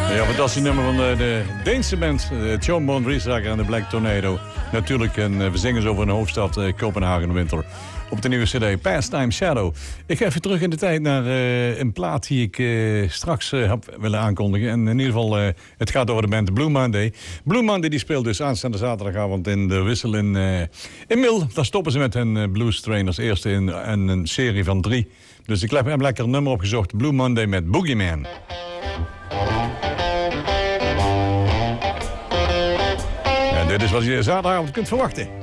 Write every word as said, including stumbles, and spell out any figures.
Ja, fantastisch nummer van de, de Deense band, uh, John Bon Riesager en de Black Tornado. Natuurlijk, en uh, we zingen zo over een hoofdstad, uh, Kopenhagen Winter. Op de nieuwe cd, Pastime Shadow. Ik ga even terug in de tijd naar uh, een plaat die ik uh, straks uh, heb willen aankondigen. En in ieder geval, uh, het gaat over de band Blue Monday. Blue Monday die speelt dus aanstaande zaterdagavond in de Wissel in, uh, in Mil. Daar stoppen ze met hun uh, blues trainers. Eerste in, in een serie van drie. Dus ik heb een lekker nummer opgezocht. Blue Monday met Boogeyman. En dit is wat je zaterdagavond kunt verwachten.